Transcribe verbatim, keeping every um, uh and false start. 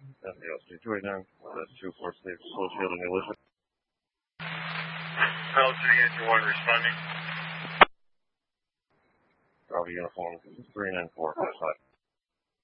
F A L C two eighty-nine, that's two four six, Litchfield and Militia. L three eighty-one responding. Bravo uniform three nine four, that's high.